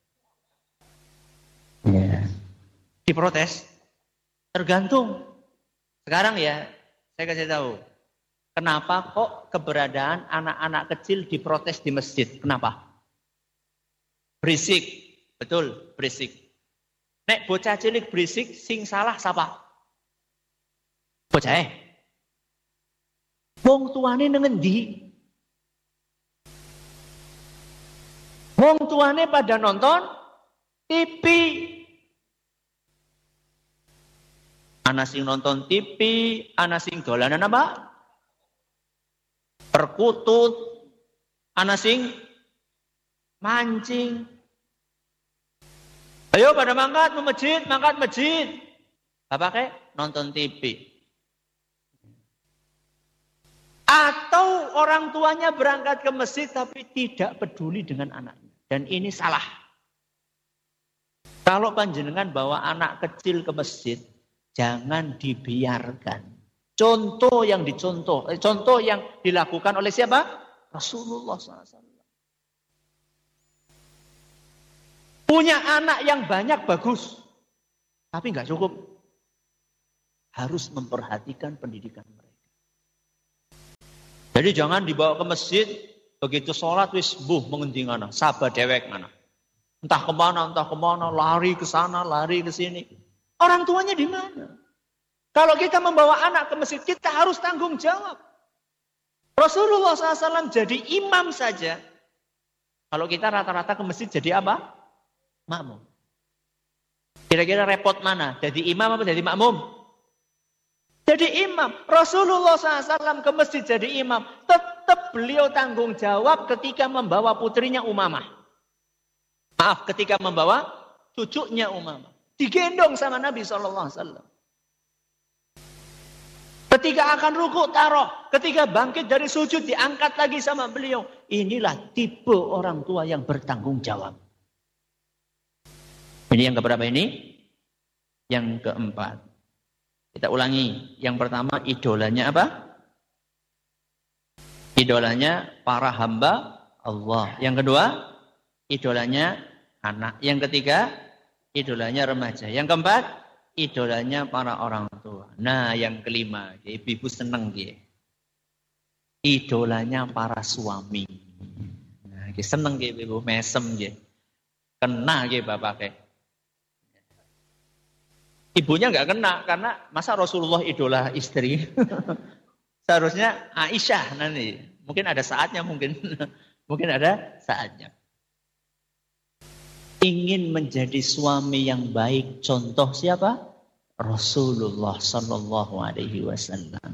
Ya. Diprotes? Tergantung. Sekarang ya, saya kasih tahu. Kenapa kok keberadaan anak-anak kecil diprotes di masjid? Kenapa? Berisik. Betul, berisik. Nek bocah cilik berisik, sing salah siapa? Bocah eh. Wong tuane nang endi? Wong tuane pada nonton T V. Ana sing nonton T V, ana sing dolanan apa? Perkutut, ana sing mancing. Ayo pada mangkat ke masjid, mangkat masjid. Apa kek? Nonton T V. Atau orang tuanya berangkat ke masjid tapi tidak peduli dengan anaknya. Dan ini salah. Kalau panjenengan bawa anak kecil ke masjid, jangan dibiarkan. Contoh yang dicontoh, eh, contoh yang dilakukan oleh siapa? Rasulullah shallallahu alaihi wasallam. Punya anak yang banyak bagus, tapi nggak cukup. harus memperhatikan pendidikan mereka. Jadi jangan dibawa ke masjid, begitu sholat wis buh mengendi ngana, sabar dewek ngana. Entah kemana, entah kemana, lari ke sana, lari ke sini. Orang tuanya di mana? Kalau kita membawa anak ke masjid, kita harus tanggung jawab. Rasulullah shallallahu alaihi wasallam jadi imam saja. Kalau kita rata-rata ke masjid jadi apa? Makmum. Kira-kira repot mana? Jadi imam apa jadi makmum? Jadi imam. Rasulullah shallallahu alaihi wasallam ke masjid jadi imam. Tetap beliau tanggung jawab ketika membawa putrinya Umamah. Maaf, ketika membawa cucunya Umamah. Digendong sama Nabi shallallahu alaihi wasallam. Ketika akan rukuk taruh. Ketika bangkit dari sujud diangkat lagi sama beliau. Inilah tipe orang tua yang bertanggung jawab. Ini yang keberapa ini? Yang keempat. Kita ulangi. Yang pertama, idolanya apa? Idolanya para hamba Allah. Yang kedua, idolanya anak. Yang ketiga, idolanya remaja. Yang keempat, idolanya para orang tua. Nah, yang kelima, ibu-ibu seneng dia. Idolanya para suami. Nah, seneng dia ibu, mesem dia. Kena dia bapaknya. Ibunya nggak kena karena masa Rasulullah idola istri. Seharusnya Aisyah nanti. Mungkin ada saatnya mungkin. Mungkin ada saatnya. Ingin menjadi suami yang baik, contoh siapa? Rasulullah sallallahu alaihi wasallam.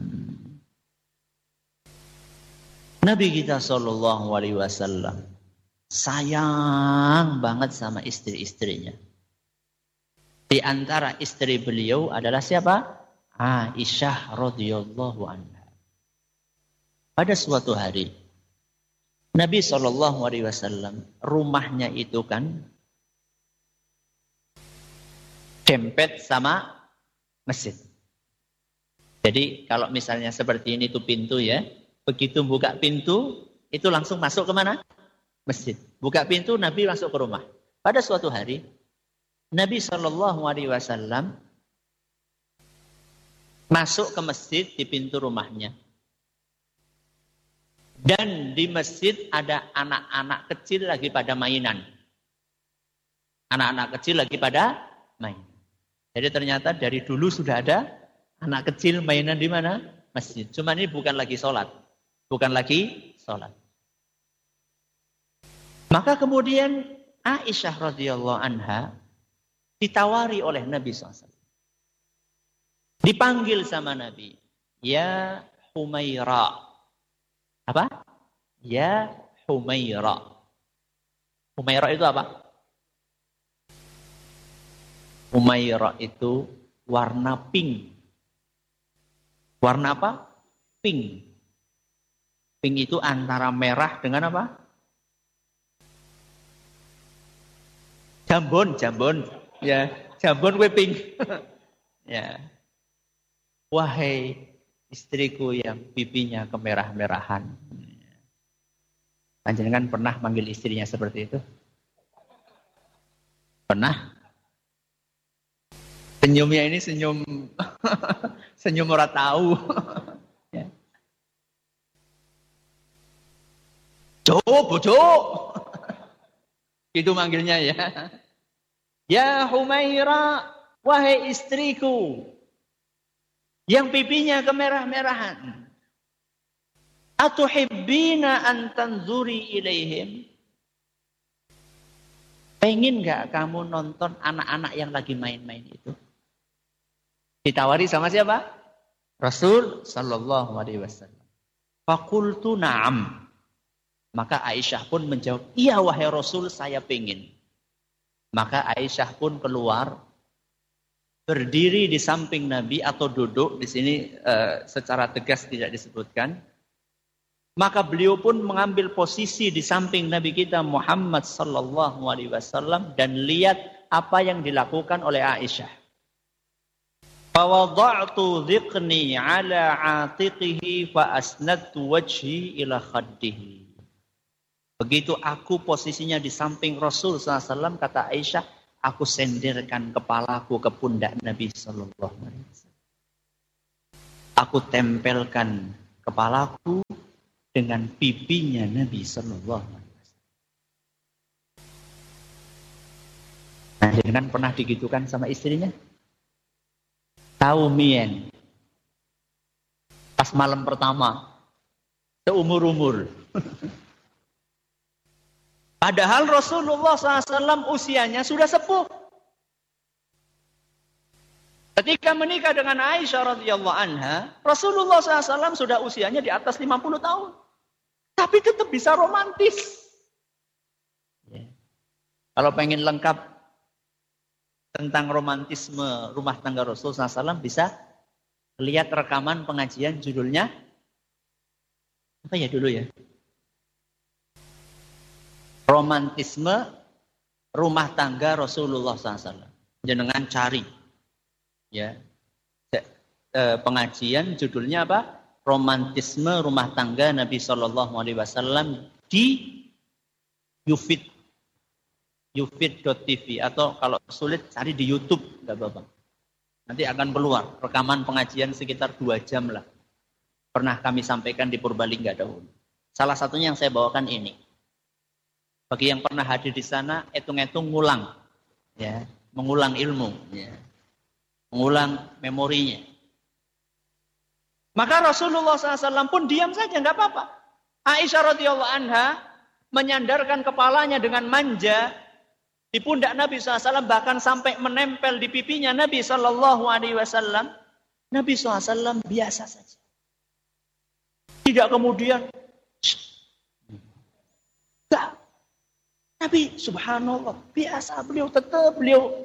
Nabi kita sallallahu alaihi wasallam sayang banget sama istri-istrinya. Di antara istri beliau adalah siapa? Aisyah radhiyallahu anha. Pada suatu hari Nabi sallallahu alaihi wasallam rumahnya itu kan dempet sama masjid. Jadi kalau misalnya seperti ini tuh pintu ya, begitu buka pintu itu langsung masuk ke mana? Masjid. Buka pintu Nabi masuk ke rumah. Pada suatu hari Nabi shallallahu alaihi wasallam masuk ke masjid di pintu rumahnya. Dan di masjid ada anak-anak kecil lagi pada mainan. Anak-anak kecil lagi pada main. Jadi ternyata dari dulu sudah ada anak kecil mainan di mana? Masjid. Cuma ini bukan lagi sholat. Bukan lagi sholat. Maka kemudian Aisyah radhiyallahu anha ditawari oleh Nabi shallallahu alaihi wasallam. Dipanggil sama Nabi. Ya Humaira. Apa? Ya Humaira. Humaira itu apa? Humaira itu warna pink. Warna apa? Pink. Pink itu antara merah dengan apa? Jambon, jambon. Ya, jambon kue pink. Ya. Wahai istriku yang pipinya kemerah-merahan. Panjenengan pernah manggil istrinya seperti itu? Pernah? Senyumnya ini senyum senyum ora tahu. Ya. Jo, bojo. Itu manggilnya ya. Ya Humaira, wahai istriku yang pipinya kemerah-merahan. Atuhibbina an tanzuri ilaihim? Pengen gak kamu nonton anak-anak yang lagi main-main itu? Ditawari sama siapa? Rasul sallallahu alaihi wasallam. Faqultu na'am. Maka Aisyah pun menjawab, iya wahai Rasul, saya pengen. Maka Aisyah pun keluar, berdiri di samping Nabi atau duduk di sini uh, secara tegas tidak disebutkan. Maka beliau pun mengambil posisi di samping Nabi kita Muhammad sallallahu alaihi wasallam dan lihat apa yang dilakukan oleh Aisyah. Fa wada'tu dhiqni 'ala 'atiqihi fa asnadtu wajhi ila khaddihi. Begitu aku posisinya di samping Rasul sallallahu alaihi wasallam, kata Aisyah, aku sendirkan kepalaku ke pundak Nabi sallallahu alaihi wasallam. aku tempelkan kepalaku dengan pipinya Nabi Sallallahu Alaihi Wasallam. Nah, dengan pernah digitukan sama istrinya? Tahu mien. Pas malam pertama, seumur-umur. Padahal Rasulullah shallallahu alaihi wasallam usianya sudah sepuh. Ketika menikah dengan Aisyah radhiyallahu anha, Rasulullah shallallahu alaihi wasallam sudah usianya di atas lima puluh tahun. Tapi tetap bisa romantis. Ya. Kalau pengen lengkap tentang romantisme rumah tangga Rasulullah shallallahu alaihi wasallam, bisa lihat rekaman pengajian judulnya apa ya dulu ya? Romantisme rumah tangga Rasulullah shallallahu alaihi wasallam. Jenengan cari, ya, pengajian judulnya apa? Romantisme rumah tangga Nabi Shallallahu Alaihi Wasallam di Yufid, yufid dot t v, atau kalau sulit cari di YouTube, nggak apa-apa. Nanti akan keluar rekaman pengajian sekitar dua jam lah. Pernah kami sampaikan di Purbalingga dahulu. Salah satunya yang saya bawakan ini. Bagi yang pernah hadir di sana, hitung-hitung ngulang, ya, mengulang ilmu, ya, mengulang memorinya. Maka Rasulullah shallallahu alaihi wasallam pun diam saja, nggak apa-apa. Aisyah radhiyallahu anha menyandarkan kepalanya dengan manja di pundak Nabi shallallahu alaihi wasallam, bahkan sampai menempel di pipinya Nabi shallallahu alaihi wasallam. Nabi shallallahu alaihi wasallam biasa saja. Tidak kemudian, enggak. Nabi subhanallah biasa, beliau tetap beliau.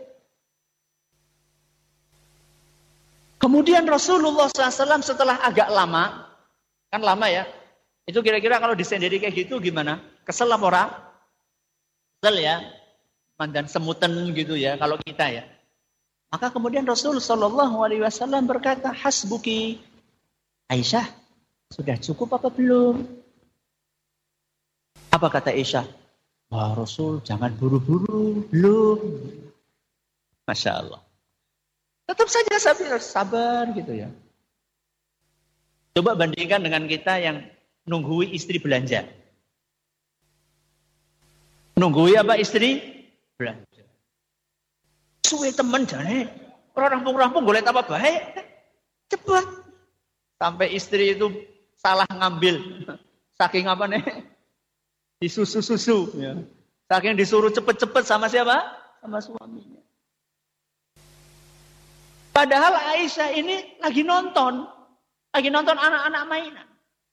Kemudian Rasulullah shallallahu alaihi wasallam setelah agak lama, kan lama ya, itu kira-kira kalau disendiri kayak gitu gimana? Kesel apa orang? Kesel ya, mandan semutan gitu ya kalau kita ya. Maka kemudian Rasul shallallahu alaihi wasallam berkata, hasbuki Aisyah, sudah cukup apa belum? Apa kata Aisyah? Wah Rasul jangan buru-buru, belum. Masya Allah. Tetap saja sabar, sabar gitu ya. Coba bandingkan dengan kita yang nunggui istri belanja. Nunggui apa istri? Belanja. Suwe temen jane. Orang rampung-rampung boleh tambah baik. Cepat. Sampai istri itu salah ngambil. Saking apa nih? Disusu-susu. Ya. Saking disuruh cepet-cepet sama siapa? Sama suaminya. Padahal Aisyah ini lagi nonton. Lagi nonton anak-anak mainan.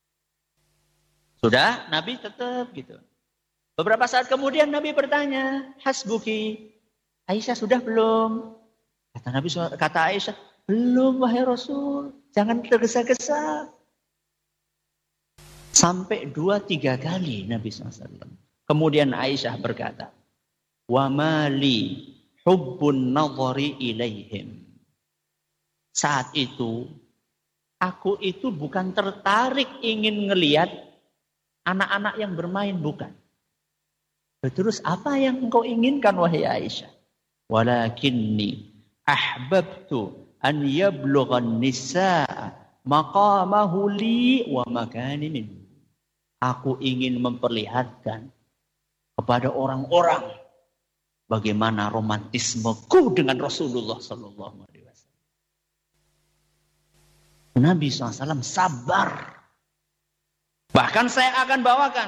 Sudah, Nabi tetap gitu. Beberapa saat kemudian Nabi bertanya, hasbuki, Aisyah sudah belum? Kata Nabi, kata Aisyah, belum wahai Rasul. Jangan tergesa-gesa. Sampai dua tiga kali Nabi shallallahu alaihi wasallam. Kemudian Aisyah berkata, wa mali hubbun nadhari ilaihim. Saat itu, aku itu bukan tertarik ingin ngelihat anak-anak yang bermain, bukan. Terus apa yang engkau inginkan wahai Aisyah? Walakinni ahbabtu an yablughan nisaa maqamahu li wa makani minhu. Aku ingin memperlihatkan kepada orang-orang bagaimana romantismeku dengan Rasulullah sallallahu alaihi wasallam. Nabi shallallahu alaihi wasallam sabar. Bahkan saya akan bawakan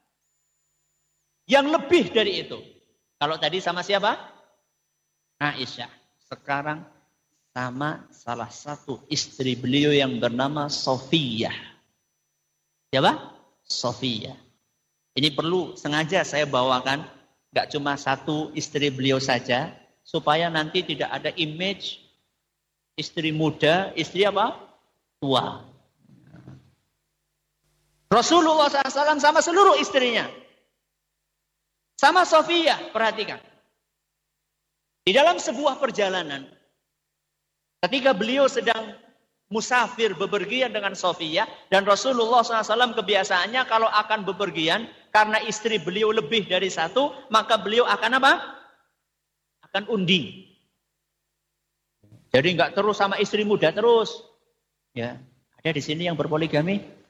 yang lebih dari itu. Kalau tadi sama siapa? Aisyah. Sekarang sama salah satu istri beliau yang bernama Sofiyah. Siapa? Sofiyah. Ini perlu sengaja saya bawakan. Gak cuma satu istri beliau saja. Supaya nanti tidak ada image istri muda, istri apa? Tua. Rasulullah shallallahu alaihi wasallam sama seluruh istrinya. Sama Sofiyah, perhatikan. Di dalam sebuah perjalanan, ketika beliau sedang musafir bepergian dengan Sofiyah, dan Rasulullah shallallahu alaihi wasallam kebiasaannya kalau akan bepergian, karena istri beliau lebih dari satu, maka beliau akan apa? Akan undi. Jadi nggak terus sama istri muda terus. Ya, Ada di sini yang berpoligami?